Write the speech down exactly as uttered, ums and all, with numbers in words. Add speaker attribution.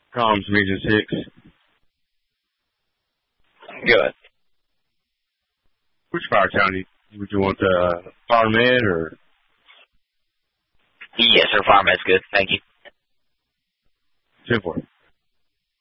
Speaker 1: Comms Region six.
Speaker 2: Good.
Speaker 1: Which fire town would you want, uh, Fire Med or?
Speaker 2: Yes, sir. Fire Med's good. Thank you.
Speaker 1: ten four.